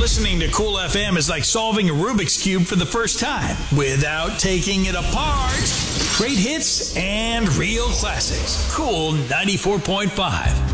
Listening to Cool FM is like solving a Rubik's Cube for the first time without taking it apart. Great hits and real classics. Cool 94.5.